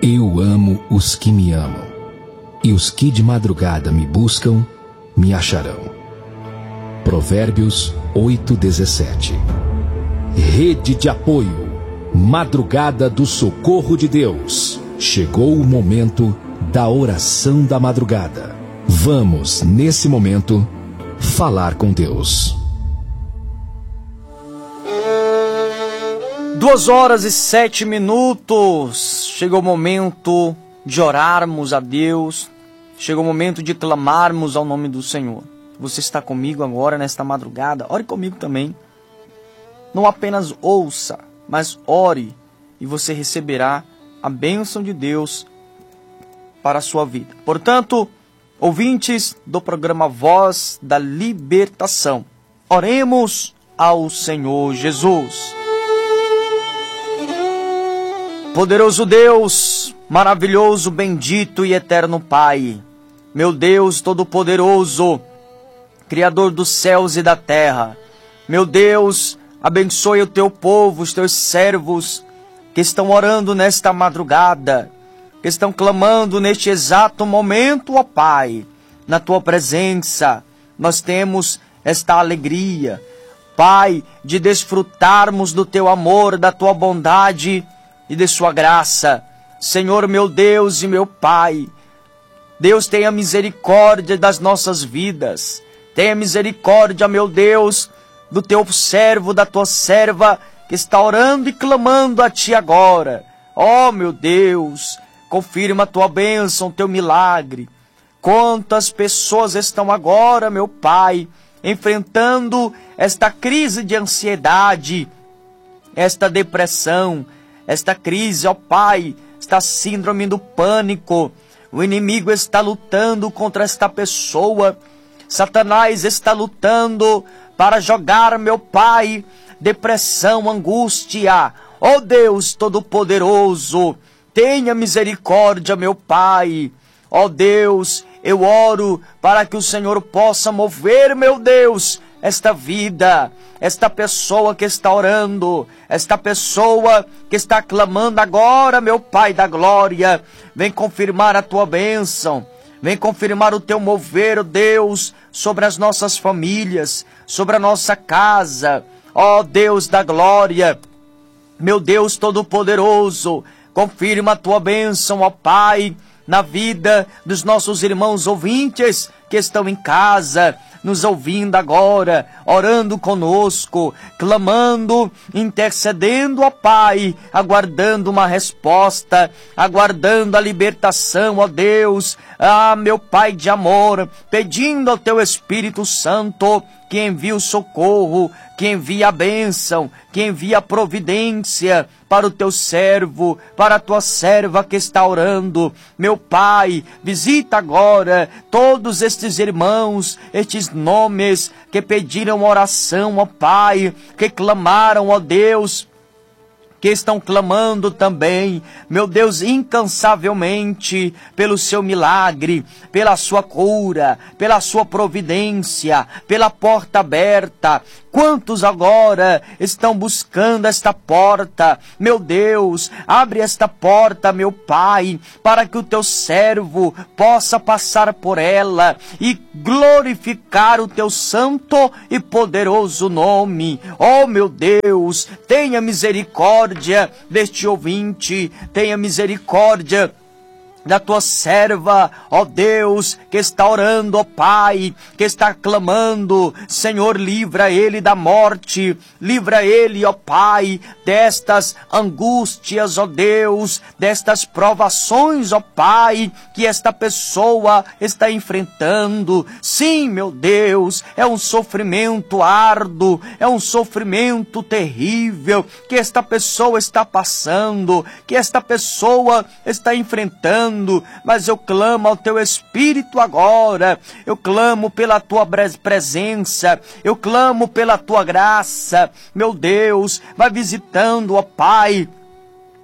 Eu amo os que me amam, e os que de madrugada me buscam, me acharão. Provérbios 8:17. Rede de apoio, madrugada do socorro de Deus. Chegou o momento da oração da madrugada. Vamos, nesse momento, falar com Deus. 2h07. Chegou o momento de orarmos a Deus. Chegou o momento de clamarmos ao nome do Senhor. Você está comigo agora nesta madrugada? Ore comigo também. Não apenas ouça, mas ore e você receberá a bênção de Deus para a sua vida. Portanto, ouvintes do programa Voz da Libertação, oremos ao Senhor Jesus. Poderoso Deus, maravilhoso, bendito e eterno Pai, meu Deus Todo-Poderoso, Criador dos céus e da terra, meu Deus, abençoe o teu povo, os teus servos que estão orando nesta madrugada, que estão clamando neste exato momento, ó Pai, na tua presença. Nós temos esta alegria, Pai, de desfrutarmos do teu amor, da tua bondade e de sua graça. Senhor, meu Deus e meu Pai, Deus, tenha misericórdia das nossas vidas. Tenha misericórdia, meu Deus, do teu servo, da tua serva, que está orando e clamando a ti agora. Ó, meu Deus, confirma a tua bênção, o teu milagre. Quantas pessoas estão agora, meu Pai, enfrentando esta crise de ansiedade, esta depressão, esta crise, ó Pai, esta síndrome do pânico. O inimigo está lutando contra esta pessoa. Satanás está lutando para jogar, meu Pai, depressão, angústia. Ó Deus Todo-Poderoso, tenha misericórdia, meu Pai. Ó Deus, eu oro para que o Senhor possa mover, meu Deus, esta vida, esta pessoa que está orando, esta pessoa que está clamando agora, meu Pai da glória. Vem confirmar a tua bênção, vem confirmar o teu mover, ó Deus, sobre as nossas famílias, sobre a nossa casa. Ó Deus da glória, meu Deus Todo-Poderoso, confirma a tua bênção, ó Pai, na vida dos nossos irmãos ouvintes que estão em casa, nos ouvindo agora, orando conosco, clamando, intercedendo, ó Pai, aguardando uma resposta, aguardando a libertação, ó Deus. Ah, meu Pai de amor, pedindo ao teu Espírito Santo que envie o socorro, que envie a bênção, que envie a providência para o teu servo, para a tua serva que está orando. Meu Pai, visita agora todos estes irmãos, estes nomes que pediram oração, ó Pai, que clamaram, ó Deus, que estão clamando também, meu Deus, incansavelmente pelo seu milagre, pela sua cura, pela sua providência, pela porta aberta. Quantos agora estão buscando esta porta? Meu Deus, abre esta porta, meu Pai, para que o teu servo possa passar por ela e glorificar o teu santo e poderoso nome. Oh, meu Deus, tenha misericórdia deste ouvinte, tenha misericórdia da tua serva, ó Deus, que está orando, ó Pai, que está clamando. Senhor, livra ele da morte, livra ele, ó Pai, destas angústias, ó Deus, destas provações, ó Pai, que esta pessoa está enfrentando. Sim, meu Deus, é um sofrimento árduo, é um sofrimento terrível que esta pessoa está passando, que esta pessoa está enfrentando. Mas eu clamo ao teu Espírito agora, eu clamo pela tua presença, eu clamo pela tua graça. Meu Deus, vai visitando, ó Pai,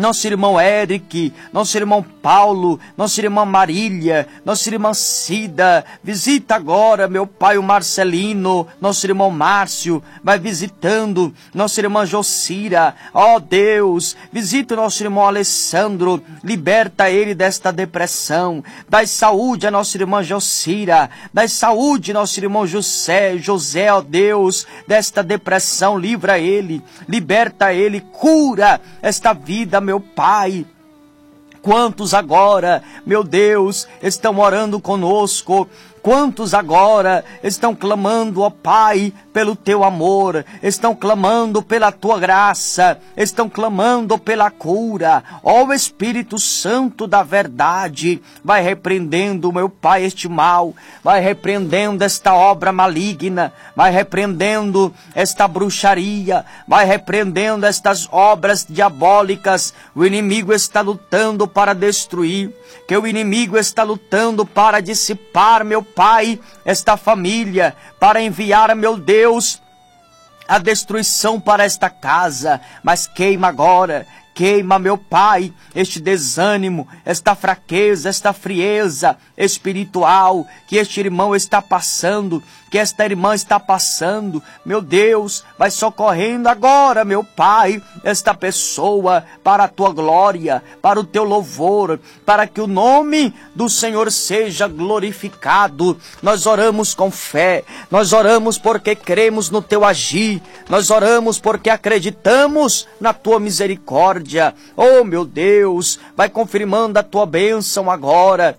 nosso irmão Eric, nosso irmão Paulo, nossa irmã Marília, nossa irmã Cida. Visita agora, meu Pai, o Marcelino, nosso irmão Márcio. Vai visitando nossa irmã Jocira. Ó Deus, visita o nosso irmão Alessandro. Liberta ele desta depressão. Dai saúde à nossa irmã Jocira. Dai saúde ao nosso irmão José, ó Deus, desta depressão. Livra ele, liberta ele, cura esta vida, meu Pai. Quantos agora, meu Deus, estão orando conosco? Quantos agora estão clamando, ó Pai, pelo Teu amor, estão clamando pela Tua graça, estão clamando pela cura. Ó Espírito Santo da verdade, vai repreendendo, meu Pai, este mal, vai repreendendo esta obra maligna, vai repreendendo esta bruxaria, vai repreendendo estas obras diabólicas. O inimigo está lutando para destruir, que o inimigo está lutando para dissipar, meu Pai, esta família, para enviar, meu Deus, a destruição para esta casa. Mas queima agora, queima, meu Pai, este desânimo, esta fraqueza, esta frieza espiritual que este irmão está passando, que esta irmã está passando. Meu Deus, vai socorrendo agora, meu Pai, esta pessoa para a Tua glória, para o Teu louvor, para que o nome do Senhor seja glorificado. Nós oramos com fé, nós oramos porque cremos no Teu agir, nós oramos porque acreditamos na Tua misericórdia. Oh, meu Deus, vai confirmando a Tua bênção agora.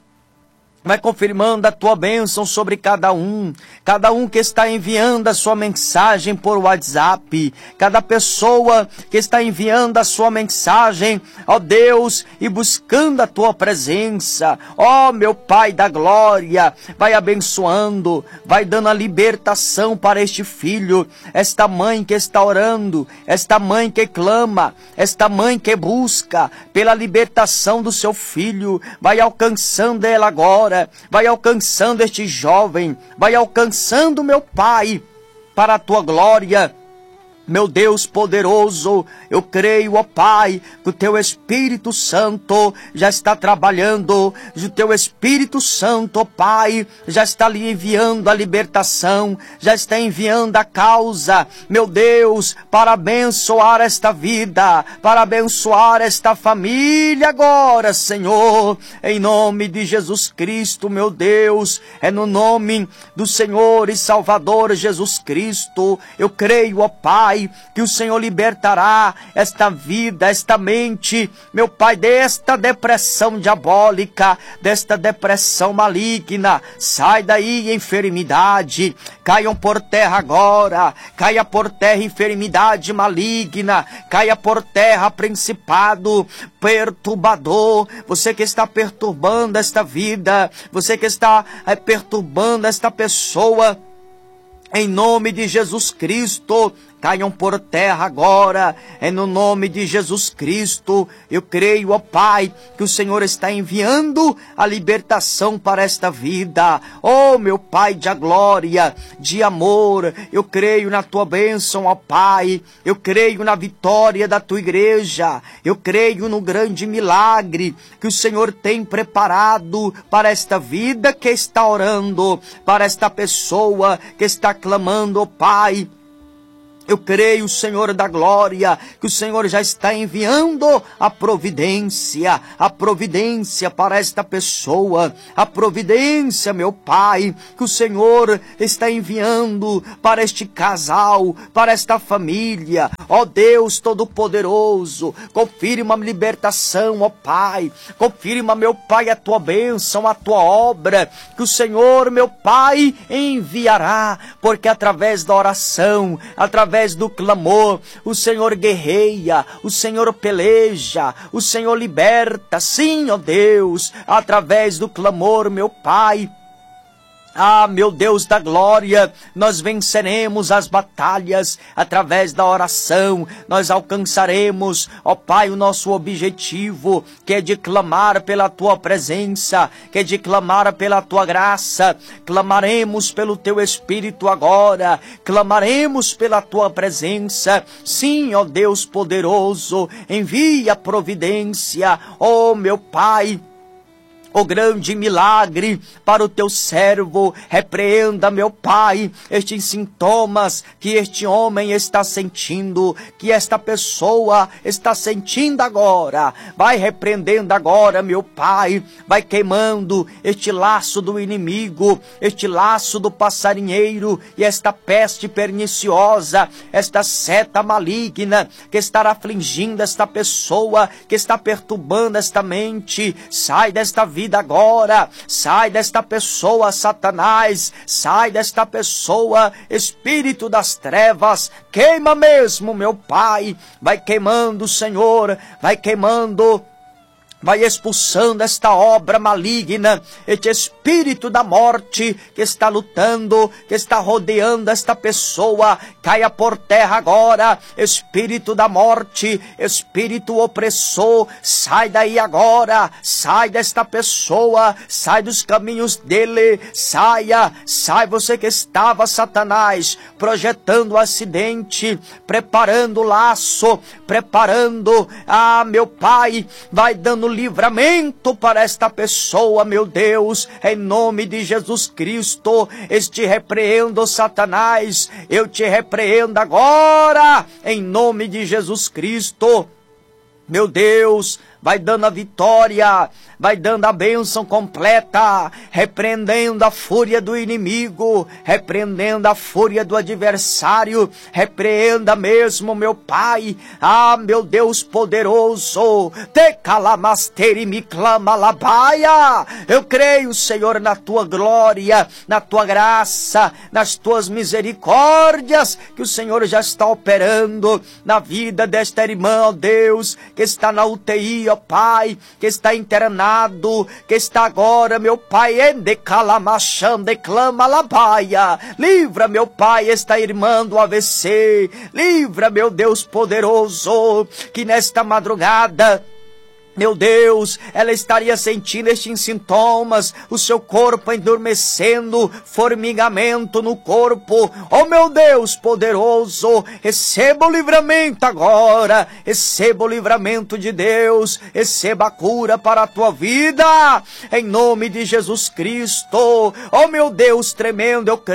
Vai confirmando a Tua bênção sobre cada um que está enviando a sua mensagem por WhatsApp, cada pessoa que está enviando a sua mensagem, ó Deus, e buscando a Tua presença. Ó meu Pai da glória, vai abençoando, vai dando a libertação para este filho, esta mãe que está orando, esta mãe que clama, esta mãe que busca pela libertação do seu filho. Vai alcançando ela agora, vai alcançando este jovem, vai alcançando, meu Pai, para a Tua glória. Meu Deus poderoso, eu creio, ó Pai, que o Teu Espírito Santo já está trabalhando, o Teu Espírito Santo, ó Pai, já está lhe enviando a libertação, já está enviando a causa, meu Deus, para abençoar esta vida, para abençoar esta família agora, Senhor, em nome de Jesus Cristo, meu Deus, é no nome do Senhor e Salvador Jesus Cristo, eu creio, ó Pai, que o Senhor libertará esta vida, esta mente, meu Pai, desta depressão diabólica, desta depressão maligna. Sai daí, enfermidade, caiam por terra agora, caia por terra enfermidade maligna, caia por terra principado perturbador, você que está perturbando esta vida, você que está perturbando esta pessoa, em nome de Jesus Cristo, caiam por terra agora, é no nome de Jesus Cristo. Eu creio, ó Pai, que o Senhor está enviando a libertação para esta vida. Oh, meu Pai de glória, de amor, eu creio na Tua bênção, ó Pai, eu creio na vitória da Tua igreja, eu creio no grande milagre que o Senhor tem preparado para esta vida que está orando, para esta pessoa que está clamando, ó Pai. Eu creio, Senhor da glória, que o Senhor já está enviando a providência para esta pessoa, a providência, meu Pai, que o Senhor está enviando para este casal, para esta família. Ó Deus Todo-Poderoso, confirma a libertação, ó Pai, confirma, meu Pai, a Tua bênção, a Tua obra, que o Senhor, meu Pai, enviará, porque através da oração, através do clamor, o Senhor guerreia, o Senhor peleja, o Senhor liberta. Sim, ó Deus, através do clamor, meu Pai, Ah, meu Deus da glória, nós venceremos as batalhas através da oração, nós alcançaremos, ó Pai, o nosso objetivo, que é de clamar pela Tua presença, que é de clamar pela Tua graça. Clamaremos pelo Teu Espírito agora, clamaremos pela Tua presença. Sim, ó Deus poderoso, envia a providência, ó meu Pai, o grande milagre para o teu servo. Repreenda, meu Pai, estes sintomas que este homem está sentindo, que esta pessoa está sentindo agora. Vai repreendendo agora, meu Pai, vai queimando este laço do inimigo, este laço do passarinheiro e esta peste perniciosa, esta seta maligna que está afligindo esta pessoa, que está perturbando esta mente. Sai desta vida agora, sai desta pessoa, Satanás, sai desta pessoa, espírito das trevas, queima mesmo, meu Pai, vai queimando, Senhor, vai queimando, vai expulsando esta obra maligna, este espírito da morte que está lutando, que está rodeando esta pessoa. Caia por terra agora, espírito da morte, espírito opressor, sai daí agora, sai desta pessoa, sai dos caminhos dele, saia, sai você que estava, Satanás, projetando o acidente, preparando o laço, preparando, meu Pai, vai dando livramento para esta pessoa, meu Deus, em nome de Jesus Cristo. Eu te repreendo, Satanás, eu te repreendo agora, em nome de Jesus Cristo. Meu Deus, vai dando a vitória, vai dando a bênção completa, repreendendo a fúria do inimigo, repreendendo a fúria do adversário. Repreenda mesmo, meu Pai, meu Deus poderoso, te calamasteri me clama labaia. Eu creio, Senhor, na Tua glória, na Tua graça, nas Tuas misericórdias, que o Senhor já está operando na vida desta irmã, ó Deus, que está na UTI, ó Pai, que está internado, que está agora, meu Pai, declama labaia. Livra, meu Pai, esta irmã do AVC, livra, meu Deus poderoso, que nesta madrugada, meu Deus, ela estaria sentindo estes sintomas, o seu corpo endurmecendo, formigamento no corpo. Oh, meu Deus poderoso, receba o livramento agora, receba o livramento de Deus, receba a cura para a tua vida, em nome de Jesus Cristo. Oh, meu Deus tremendo, eu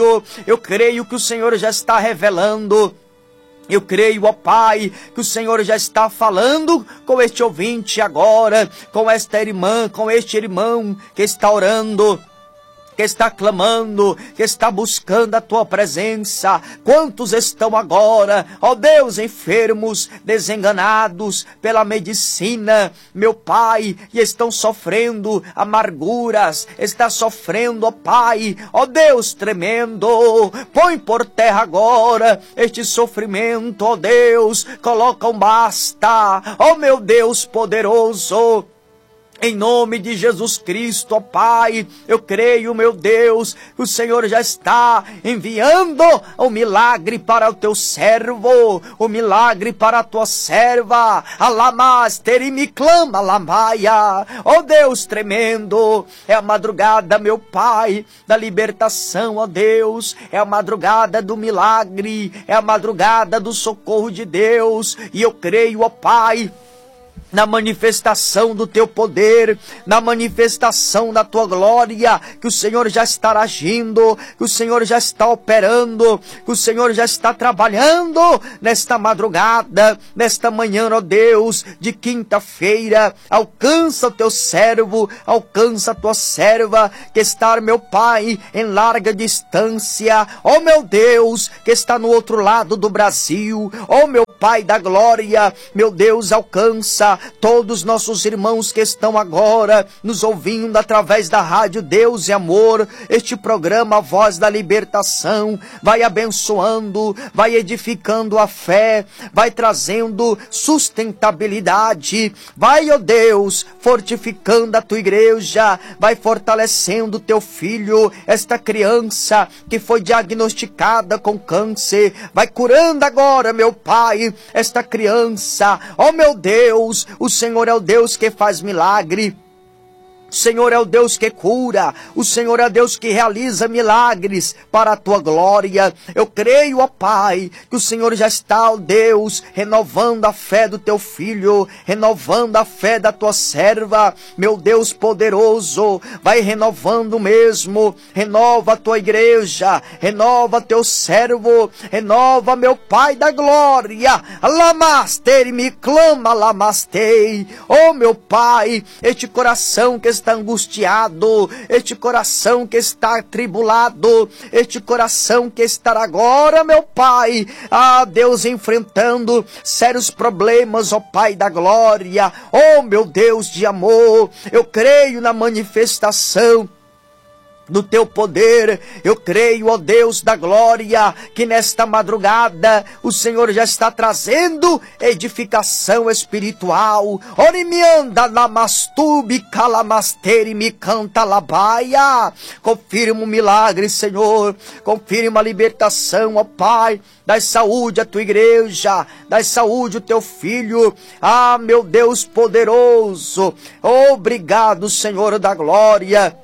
creio que o Senhor já está revelando. Eu creio, ó Pai, que o Senhor já está falando com este ouvinte agora, com esta irmã, com este irmão que está orando, que está clamando, que está buscando a Tua presença. Quantos estão agora, ó Deus, enfermos, desenganados pela medicina, meu Pai, e estão sofrendo amarguras, está sofrendo, ó Pai, ó Deus tremendo. Põe por terra agora este sofrimento, ó Deus, coloca um basta, ó meu Deus poderoso. Em nome de Jesus Cristo, ó Pai, eu creio, meu Deus, que o Senhor já está enviando o milagre para o teu servo, o milagre para a tua serva. Alamaster me clama, lamaia. Ó Deus tremendo, é a madrugada, meu Pai, da libertação, ó Deus, é a madrugada do milagre, é a madrugada do socorro de Deus, e eu creio, ó Pai, na manifestação do teu poder, na manifestação da tua glória, que o Senhor já está agindo, que o Senhor já está operando, que o Senhor já está trabalhando nesta madrugada, nesta manhã, ó Deus, de quinta-feira. Alcança o teu servo, alcança a tua serva, que está, meu Pai, em larga distância, ó meu Deus, que está no outro lado do Brasil, ó meu Pai da glória, meu Deus, alcança alcança todos os nossos irmãos que estão agora nos ouvindo através da rádio Deus e Amor, este programa Voz da Libertação, vai abençoando, vai edificando a fé, vai trazendo sustentabilidade, vai, ó Deus, fortificando a tua igreja, vai fortalecendo o teu filho, esta criança que foi diagnosticada com câncer, vai curando agora, meu Pai, esta criança. Ó meu Deus, o Senhor é o Deus que faz milagre. O Senhor é o Deus que cura, o Senhor é o Deus que realiza milagres para a tua glória. Eu creio, ó Pai, que o Senhor já está, ó Deus, renovando a fé do teu filho, renovando a fé da tua serva. Meu Deus poderoso, vai renovando mesmo, renova a tua igreja, renova teu servo, renova, meu Pai da glória. Lamaster, me clama, lamastei. Oh meu Pai, este coração que está angustiado, este coração que está atribulado, este coração que está agora, meu Pai, Deus, enfrentando sérios problemas, ó Pai da glória, ó meu Deus de amor, eu creio na manifestação do teu poder. Eu creio, ó Deus da glória, que nesta madrugada o Senhor já está trazendo edificação espiritual. Orimianda namastubi calamasteri me canta labaia. Confirma o milagre, Senhor, confirma a libertação, ó Pai, dai saúde à tua igreja, dai saúde ao teu filho. Meu Deus poderoso, obrigado, Senhor da glória.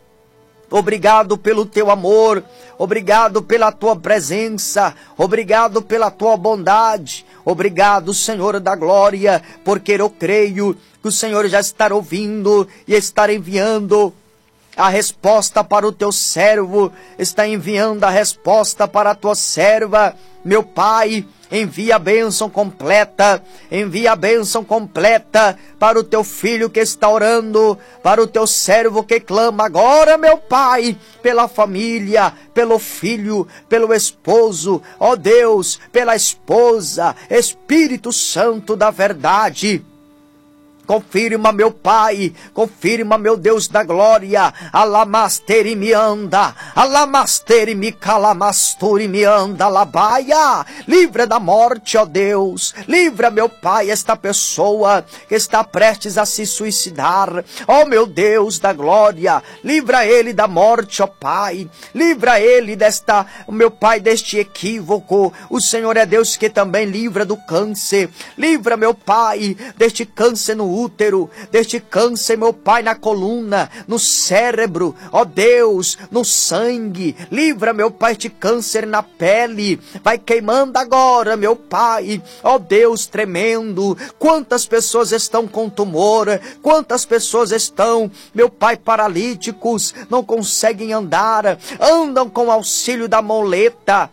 Obrigado pelo teu amor, obrigado pela tua presença, obrigado pela tua bondade, obrigado, Senhor da glória, porque eu creio que o Senhor já está ouvindo e está enviando a resposta para o teu servo, está enviando a resposta para a tua serva. Meu Pai, envia a bênção completa, envia a bênção completa para o teu filho que está orando, para o teu servo que clama agora, meu Pai, pela família, pelo filho, pelo esposo, ó Deus, pela esposa, Espírito Santo da verdade. Confirma, meu Pai, confirma, meu Deus da glória. Alamasteri me anda, alamasteri me calamasturi me anda, labaia. Livra da morte, ó Deus, livra, meu Pai, esta pessoa que está prestes a se suicidar. Ó meu Deus da glória, livra ele da morte, ó Pai, livra ele desta, meu Pai, deste equívoco. O Senhor é Deus que também livra do câncer. Livra, meu Pai, deste câncer no útero, deste câncer, meu Pai, na coluna, no cérebro, ó Deus, no sangue. Livra, meu Pai, este câncer na pele. Vai queimando agora, meu Pai, ó Deus tremendo. Quantas pessoas estão com tumor, quantas pessoas estão, meu Pai, paralíticos, não conseguem andar, andam com auxílio da muleta.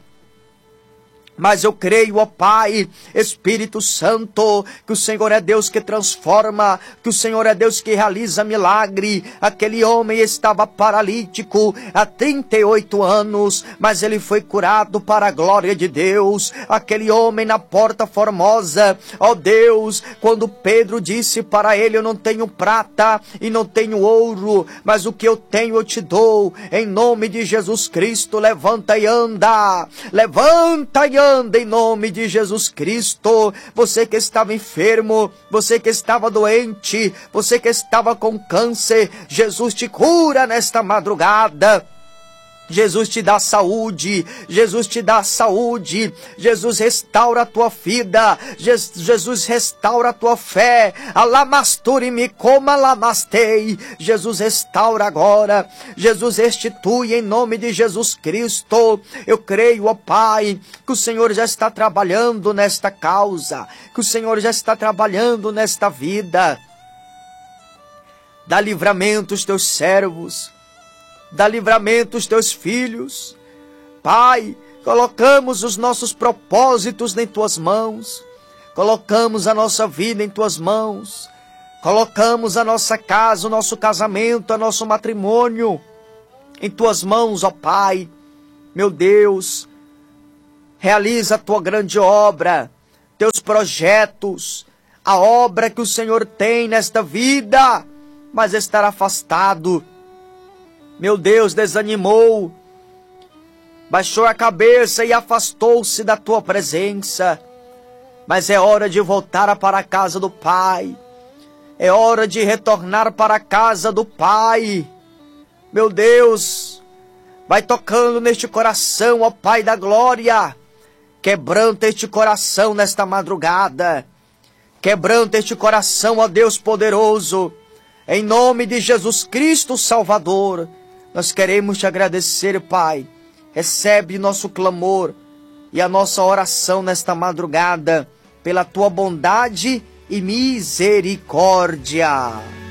Mas eu creio, ó Pai, Espírito Santo, que o Senhor é Deus que transforma, que o Senhor é Deus que realiza milagre. Aquele homem estava paralítico há 38 anos, mas ele foi curado para a glória de Deus. Aquele homem na Porta Formosa, ó Deus, quando Pedro disse para ele: eu não tenho prata e não tenho ouro, mas o que eu tenho eu te dou. Em nome de Jesus Cristo, levanta e anda, levanta e anda. Em nome de Jesus Cristo. Você que estava enfermo, você que estava doente, você que estava com câncer, Jesus te cura nesta madrugada. Jesus te dá saúde, Jesus te dá saúde, Jesus restaura a tua vida, Jesus restaura a tua fé. Alamasturi-me como alamastei. Jesus restaura agora, Jesus restitui em nome de Jesus Cristo. Eu creio, ó Pai, que o Senhor já está trabalhando nesta causa, que o Senhor já está trabalhando nesta vida. Dá livramento aos teus servos, dá livramento aos teus filhos. Pai, colocamos os nossos propósitos em tuas mãos, colocamos a nossa vida em tuas mãos, colocamos a nossa casa, o nosso casamento, o nosso matrimônio em tuas mãos, ó Pai. Meu Deus, realiza a tua grande obra, teus projetos, a obra que o Senhor tem nesta vida, mas estar afastado. Meu Deus, desanimou, baixou a cabeça e afastou-se da tua presença. Mas é hora de voltar para a casa do Pai. É hora de retornar para a casa do Pai. Meu Deus, vai tocando neste coração, ó Pai da glória. Quebranta este coração nesta madrugada. Quebranta este coração, ó Deus poderoso. Em nome de Jesus Cristo Salvador, nós queremos te agradecer, Pai. Recebe nosso clamor e a nossa oração nesta madrugada, pela tua bondade e misericórdia.